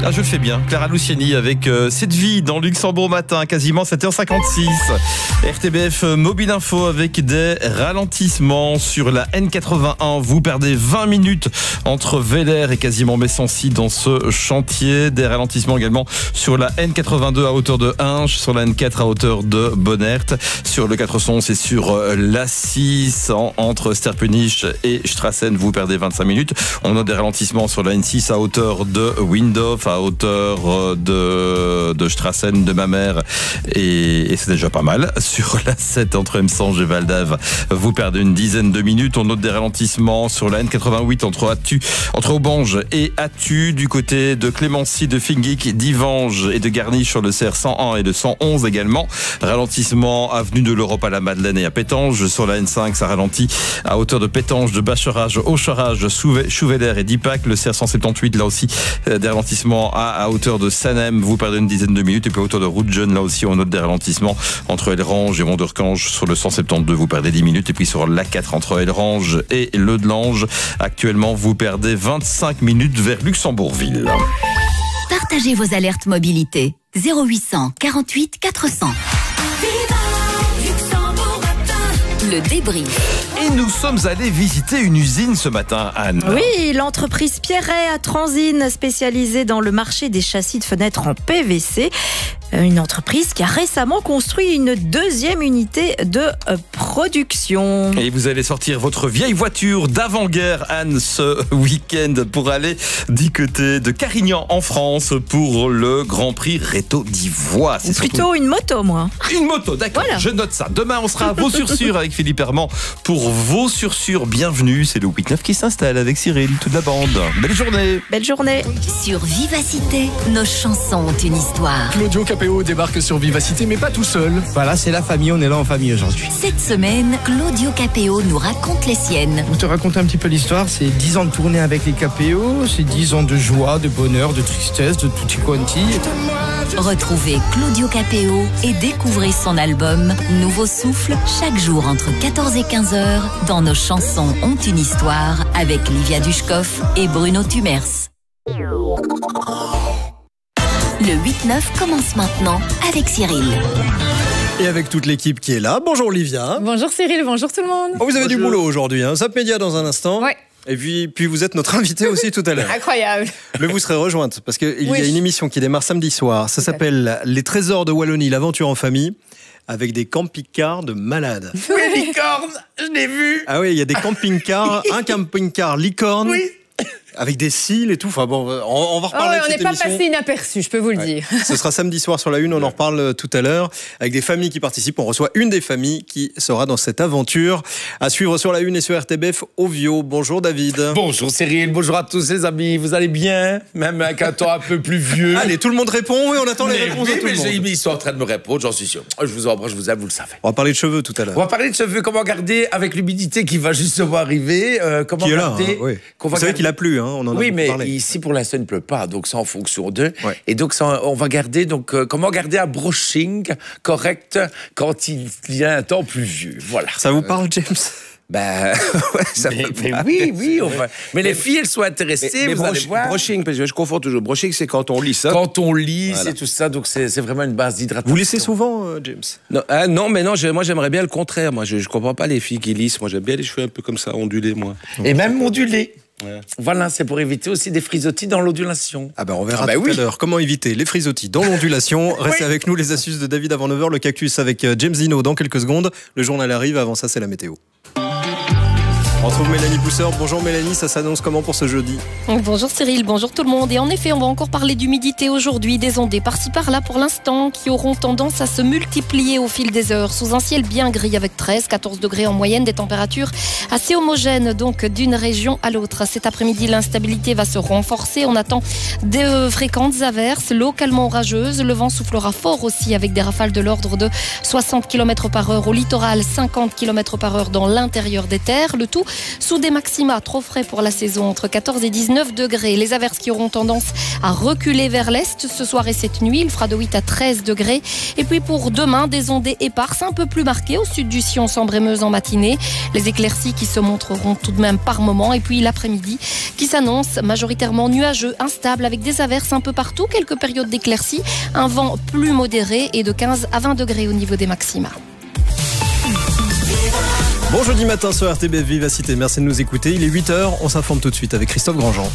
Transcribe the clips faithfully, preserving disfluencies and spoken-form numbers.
Ah, je le fais bien. Clara Luciani avec euh, Cette vie dans Luxembourg matin, quasiment sept heures cinquante-six. R T B F Mobile Info avec des ralentissements sur la N quatre-vingt-un. Vous perdez vingt minutes entre Villers et quasiment Messancy dans ce chantier. Des ralentissements également sur la N quatre-vingt-deux à hauteur de Hinches, sur la N quatre à hauteur de Bonnert, sur le quatre cent onze et sur l'A six entre Sterpenich et Strassen. Vous perdez vingt-cinq minutes. On a des ralentissements sur la N six à hauteur de Windhof, à hauteur de, de Strassen, de Mamers, et, et c'est déjà pas mal. Sur la sept entre Emsange et Valdave, vous perdez une dizaine de minutes. On note des ralentissements sur la N quatre-vingt-huit entre Attu, entre Aubange et Attu, du côté de Clémency, de Fingic, d'Ivange et de Garniche sur le C R cent un et le cent onze également. Ralentissement avenue de l'Europe à la Madeleine et à Pétange. Sur la N cinq, ça ralentit à hauteur de Pétange, de Bacherage, Aucherage, Chouveler et Dipac. Le C R cent soixante-dix-huit, là aussi, des ralentissements à, à hauteur de Sanem. Vous perdez une dizaine de minutes. Et puis à hauteur de Route-Jeune, là aussi, on note des ralentissements entre Elrange et Mondercange. Sur le cent soixante-douze, vous perdez dix minutes. Et puis sur l'A quatre, entre Elrange et Le Delange, actuellement, vous perdez vingt-cinq minutes vers Luxembourgville. Partagez vos alertes mobilité. zéro huit cent quarante-huit quatre cents. Le débrief. Et nous sommes allés visiter une usine ce matin, Anne. Oui, l'entreprise Pierret à Transine, spécialisée dans le marché des châssis de fenêtres en P V C. Une entreprise qui a récemment construit une deuxième unité de production. Et vous allez sortir votre vieille voiture d'avant-guerre, Anne, ce week-end pour aller du côté de Carignan en France pour le Grand Prix Réto d'Ivoire. C'est plutôt surtout... une moto, moi. Une moto, d'accord. Voilà. Je note ça. Demain, on sera à Vaux-sur-Sûre avec Philippe Herman pour Vaux-sur-Sûre. Bienvenue, c'est le huit neuf qui s'installe avec Cyril, toute la bande. Belle journée. Belle journée. Sur Vivacité, nos chansons ont une histoire. Claudio Capéo débarque sur Vivacité, mais pas tout seul. Voilà, c'est la famille, on est là en famille aujourd'hui. Cette semaine, Claudio Capéo nous raconte les siennes. Je te raconte un petit peu l'histoire. C'est dix ans de tournée avec les Capéo, c'est dix ans de joie, de bonheur, de tristesse, de tutti quanti. Retrouvez Claudio Capéo et découvrez son album Nouveau Souffle chaque jour entre quatorze et quinze heures dans Nos chansons ont une histoire avec Livia Dushkov et Bruno Tumers. Le huit neuf commence maintenant avec Cyril. Et avec toute l'équipe qui est là. Bonjour Livia. Bonjour Cyril, bonjour tout le monde. Oh, vous avez bonjour. Du boulot aujourd'hui, hein. Zap Média dans un instant. Ouais. Et puis, puis vous êtes notre invité aussi tout à l'heure. Incroyable. Mais vous serez rejointe parce qu'il oui. y a une émission qui démarre samedi soir. Ça s'appelle Les Trésors de Wallonie, l'aventure en famille. Avec des camping-cars de malades. Oui, licorne, je l'ai vu. Ah oui, il y a des camping-cars, un camping-car licorne. Oui. Avec des cils et tout. Enfin bon, on, on va reparler oh ouais, de cette on n'est pas émission. passé inaperçu, je peux vous le ouais. dire. Ce sera samedi soir sur la Une, on en reparle tout à l'heure. Avec des familles qui participent, on reçoit une des familles qui sera dans cette aventure. À suivre sur la Une et sur R T B F, Ovio. Bonjour David. Bonjour Cyril, bonjour à tous les amis. Vous allez bien? Même avec un temps un peu plus vieux. Allez, tout le monde répond et on attend mais les réponses oui, de tout mais le monde. Ils sont en train de me répondre, j'en suis sûr. Je vous embrasse, je vous aime, vous le savez. On va parler de cheveux tout à l'heure. On va parler de cheveux, comment garder avec l'humidité qui va justement arriver. Euh, comment qui est garder là, hein, oui. Vous savez qu'il a plu, hein, on en a oui, mais parlé. Ici, pour l'instant, il ne pleut pas, donc c'est en fonction d'eux. Ouais. Et donc, ça, on va garder, donc, euh, comment garder un brushing correct quand il y a un temps pluvieux. Voilà. Ça vous parle, James? Ben, ouais, ça mais, mais oui, oui. On va... Mais les filles, elles sont intéressées, mais, mais vous broche, allez voir. Brushing, parce que je confonds toujours. Brushing, c'est quand on lisse. Hein? Quand on lisse voilà. et tout ça, donc c'est, c'est vraiment une base d'hydratation. Vous lissez souvent, euh, James? Non, ah, non, mais non, je, moi j'aimerais bien le contraire. Moi, je, je comprends pas les filles qui lissent. Moi, j'aime bien les cheveux un peu comme ça, ondulés, moi. Et même ondulés. Ouais. Voilà, c'est pour éviter aussi des frisottis dans l'ondulation. Ah ben on verra ah ben tout oui. à l'heure comment éviter les frisottis dans l'ondulation. Restez oui. avec nous, les astuces de David avant neuf heures, le cactus avec James Dino dans quelques secondes. Le journal arrive, avant ça c'est la météo. On retrouve Mélanie Pousseur. Bonjour Mélanie, ça s'annonce comment pour ce jeudi? Bonjour Cyril, bonjour tout le monde. Et en effet, on va encore parler d'humidité aujourd'hui, des ondées par-ci par-là pour l'instant qui auront tendance à se multiplier au fil des heures sous un ciel bien gris avec treize à quatorze degrés en moyenne, des températures assez homogènes donc d'une région à l'autre. Cet après-midi, l'instabilité va se renforcer. On attend de euh, fréquentes averses, localement orageuses. Le vent soufflera fort aussi avec des rafales de l'ordre de soixante kilomètres par heure au littoral, cinquante kilomètres par heure dans l'intérieur des terres. Le tout sous des maxima trop frais pour la saison, entre quatorze et dix-neuf degrés. Les averses qui auront tendance à reculer vers l'est ce soir et cette nuit. Il fera de huit à treize degrés. Et puis pour demain, des ondées éparses un peu plus marquées au sud du Sion, Sambre-et-Meuse en matinée. Les éclaircies qui se montreront tout de même par moment. Et puis l'après-midi qui s'annonce majoritairement nuageux, instable avec des averses un peu partout. Quelques périodes d'éclaircies, un vent plus modéré et de quinze à vingt degrés au niveau des maxima. Bon jeudi matin sur R T B F Vivacité, merci de nous écouter. Il est huit heures, on s'informe tout de suite avec Christophe Grandjean.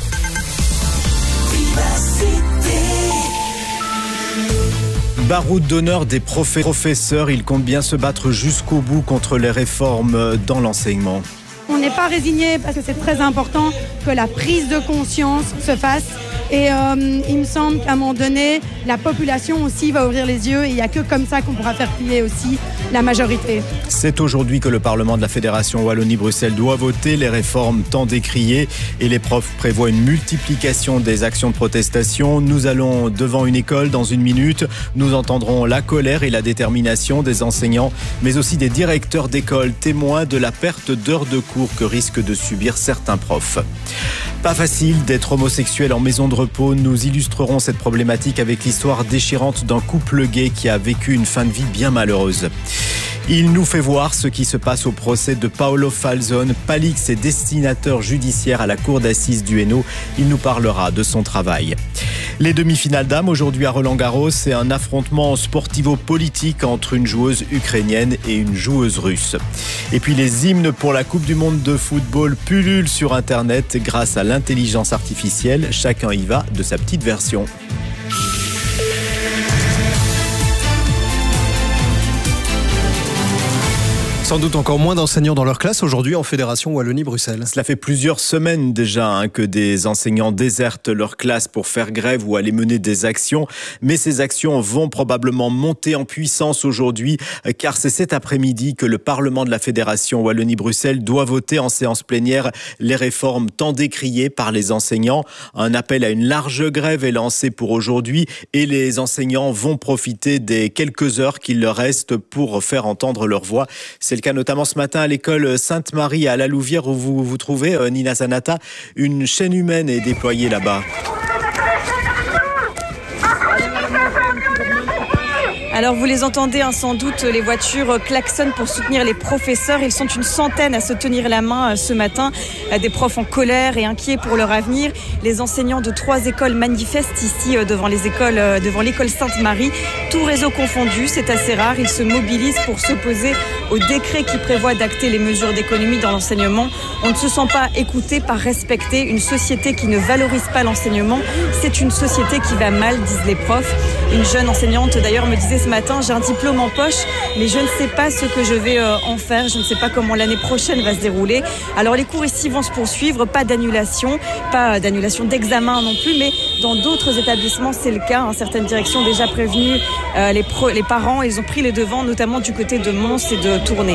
Baroud d'honneur des professeurs, ils comptent bien se battre jusqu'au bout contre les réformes dans l'enseignement. On n'est pas résigné parce que c'est très important que la prise de conscience se fasse. Et euh, il me semble qu'à un moment donné, la population aussi va ouvrir les yeux et il n'y a que comme ça qu'on pourra faire plier aussi la majorité. C'est aujourd'hui que le Parlement de la Fédération Wallonie-Bruxelles doit voter les réformes tant décriées et les profs prévoient une multiplication des actions de protestation. Nous allons devant une école dans une minute. Nous entendrons la colère et la détermination des enseignants, mais aussi des directeurs d'école, témoins de la perte d'heures de cours que risquent de subir certains profs. Pas facile d'être homosexuel en maison de repos. Nous illustrerons cette problématique avec l'histoire déchirante d'un couple gay qui a vécu une fin de vie bien malheureuse. Il nous fait voir ce qui se passe au procès de Paolo Falzone. Palix est destinateur judiciaire à la cour d'assises du Hainaut. Il nous parlera de son travail. Les demi-finales dames aujourd'hui à Roland-Garros, c'est un affrontement sportivo-politique entre une joueuse ukrainienne et une joueuse russe. Et puis les hymnes pour la Coupe du Monde de football pullulent sur Internet grâce à l'intelligence artificielle. Chacun y va de sa petite version. Sans doute encore moins d'enseignants dans leur classe aujourd'hui en Fédération Wallonie-Bruxelles. Cela fait plusieurs semaines déjà hein, que des enseignants désertent leur classe pour faire grève ou aller mener des actions. Mais ces actions vont probablement monter en puissance aujourd'hui car c'est cet après-midi que le Parlement de la Fédération Wallonie-Bruxelles doit voter en séance plénière les réformes tant décriées par les enseignants. Un appel à une large grève est lancé pour aujourd'hui et les enseignants vont profiter des quelques heures qu'il leur reste pour faire entendre leur voix. C'est le cas notamment ce matin à l'école Sainte-Marie à La Louvière où vous vous trouvez, Nina Zanata. Une chaîne humaine est déployée là-bas. Alors vous les entendez hein, sans doute, les voitures klaxonnent pour soutenir les professeurs. Ils sont une centaine à se tenir la main ce matin. Des profs en colère et inquiets pour leur avenir. Les enseignants de trois écoles manifestent ici devant les écoles, devant l'école Sainte-Marie. Tout réseau confondu, c'est assez rare. Ils se mobilisent pour s'opposer au décret qui prévoit d'acter les mesures d'économie dans l'enseignement. On ne se sent pas écouté, pas respecté. Une société qui ne valorise pas l'enseignement, c'est une société qui va mal, disent les profs. Une jeune enseignante d'ailleurs me disait ce matin, j'ai un diplôme en poche, mais je ne sais pas ce que je vais euh, en faire. Je ne sais pas comment l'année prochaine va se dérouler. Alors les cours ici vont se poursuivre, pas d'annulation, pas d'annulation d'examen non plus, mais dans d'autres établissements c'est le cas. Hein. Certaines directions ont déjà prévenu euh, les, pro- les parents, ils ont pris les devants, notamment du côté de Mons et de Tournai.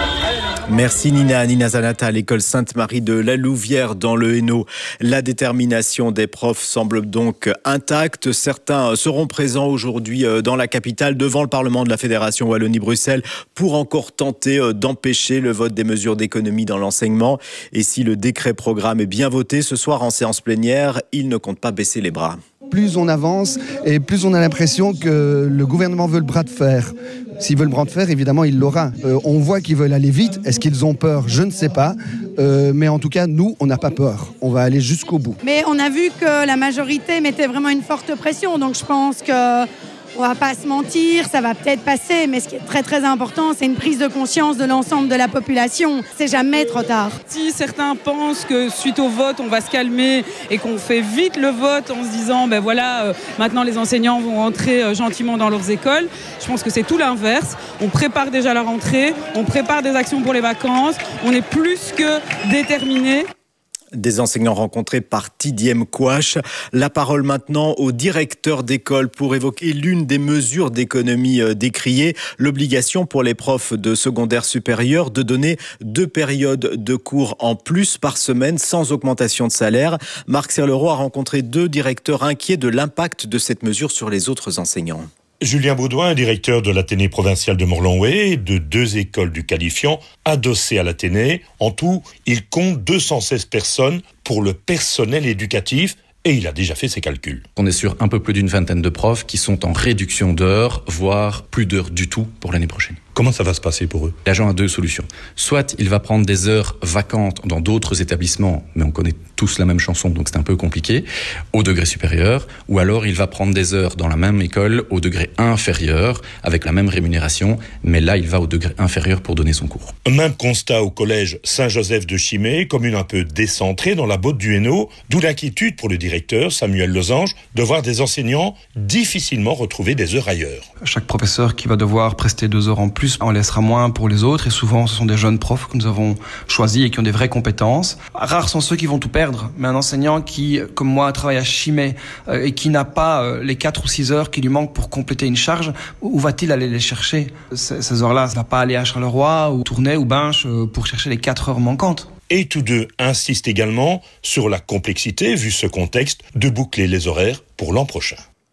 Merci Nina. Nina Zanata à l'école Sainte-Marie de La Louvière dans le Hainaut. La détermination des profs semble donc intacte. Certains seront présents aujourd'hui dans la capitale devant le Parlement de la Fédération Wallonie-Bruxelles pour encore tenter d'empêcher le vote des mesures d'économie dans l'enseignement. Et si le décret programme est bien voté ce soir en séance plénière, il ne compte pas baisser les bras. Plus on avance et plus on a l'impression que le gouvernement veut le bras de fer. S'ils veulent le bras de fer, évidemment, il l'aura. Euh, on voit qu'ils veulent aller vite. Est-ce qu'ils ont peur ? Je ne sais pas. Euh, mais en tout cas, nous, on n'a pas peur. On va aller jusqu'au bout. Mais on a vu que la majorité mettait vraiment une forte pression. Donc je pense que... on va pas se mentir, ça va peut-être passer, mais ce qui est très très important, c'est une prise de conscience de l'ensemble de la population. C'est jamais trop tard. Si certains pensent que suite au vote, on va se calmer et qu'on fait vite le vote en se disant, ben voilà, euh, maintenant les enseignants vont rentrer euh, gentiment dans leurs écoles, je pense que c'est tout l'inverse. On prépare déjà la rentrée, on prépare des actions pour les vacances, on est plus que déterminés. Des enseignants rencontrés par Tidiem Kouache. La parole maintenant au directeur d'école pour évoquer l'une des mesures d'économie décriées, l'obligation pour les profs de secondaire supérieur de donner deux périodes de cours en plus par semaine sans augmentation de salaire. Marc Serleroy a rencontré deux directeurs inquiets de l'impact de cette mesure sur les autres enseignants. Julien Baudouin, directeur de l'Athénée provincial de Morlanway, de deux écoles du qualifiant adossées à l'Athénée. En tout, il compte deux cent seize personnes pour le personnel éducatif. Et il a déjà fait ses calculs. On est sur un peu plus d'une vingtaine de profs qui sont en réduction d'heures, voire plus d'heures du tout pour l'année prochaine. Comment ça va se passer pour eux ? L'agent a deux solutions. Soit il va prendre des heures vacantes dans d'autres établissements, mais on connaît tous la même chanson, donc c'est un peu compliqué, au degré supérieur, ou alors il va prendre des heures dans la même école au degré inférieur, avec la même rémunération, mais là il va au degré inférieur pour donner son cours. Même constat au collège Saint-Joseph de Chimay, commune un peu décentrée dans la Botte du Hainaut, d'où l'inquiétude pour le directeur Samuel Losange de voir des enseignants difficilement retrouver des heures ailleurs. Chaque professeur qui va devoir prester deux heures en plus, on laissera moins pour les autres, et souvent ce sont des jeunes profs que nous avons choisis et qui ont des vraies compétences. Rares sont ceux qui vont tout perdre, mais un enseignant qui, comme moi, travaille à Chimay euh, et qui n'a pas euh, les quatre ou six heures qui lui manquent pour compléter une charge, où va-t-il aller les chercher ? Ces, ces heures-là, il ne va pas aller à Charleroi ou Tournai ou Binche euh, pour chercher les quatre heures manquantes. Et tous deux insistent également sur la complexité, vu ce contexte, de boucler les horaires pour l'an prochain.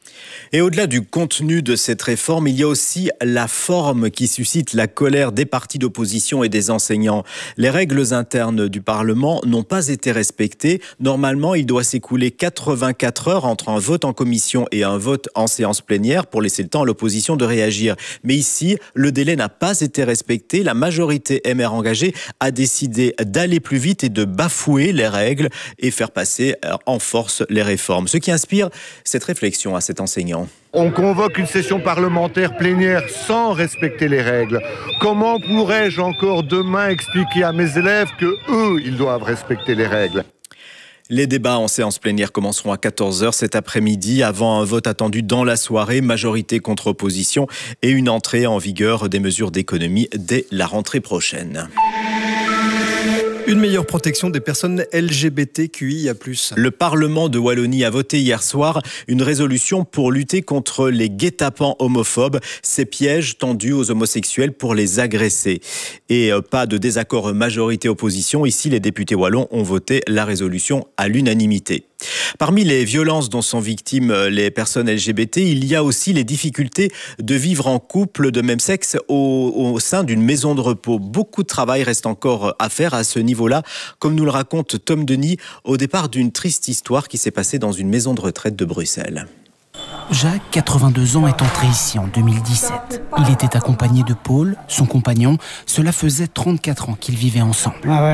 Et au-delà du contenu de cette réforme, il y a aussi la forme qui suscite la colère des partis d'opposition et des enseignants. Les règles internes du Parlement n'ont pas été respectées. Normalement, il doit s'écouler quatre-vingt-quatre heures entre un vote en commission et un vote en séance plénière pour laisser le temps à l'opposition de réagir. Mais ici, le délai n'a pas été respecté. La majorité M R engagée a décidé d'aller plus vite et de bafouer les règles et faire passer en force les réformes. Ce qui inspire cette réflexion à cet enseignant. On convoque une session parlementaire plénière sans respecter les règles. Comment pourrais-je encore demain expliquer à mes élèves que eux, ils doivent respecter les règles ? Les débats en séance plénière commenceront à quatorze heures cet après-midi, avant un vote attendu dans la soirée, majorité contre opposition, et une entrée en vigueur des mesures d'économie dès la rentrée prochaine. Une meilleure protection des personnes L G B T Q I A plus. Le Parlement de Wallonie a voté hier soir une résolution pour lutter contre les guet-apens homophobes, ces pièges tendus aux homosexuels pour les agresser. Et pas de désaccord majorité-opposition. Ici, les députés wallons ont voté la résolution à l'unanimité. Parmi les violences dont sont victimes les personnes L G B T, il y a aussi les difficultés de vivre en couple de même sexe au, au sein d'une maison de repos. Beaucoup de travail reste encore à faire à ce niveau-là, comme nous le raconte Tom Denis au départ d'une triste histoire qui s'est passée dans une maison de retraite de Bruxelles. Jacques, quatre-vingt-deux ans, est entré ici en deux mille dix-sept. Il était accompagné de Paul, son compagnon. Cela faisait trente-quatre ans qu'ils vivaient ensemble. Ah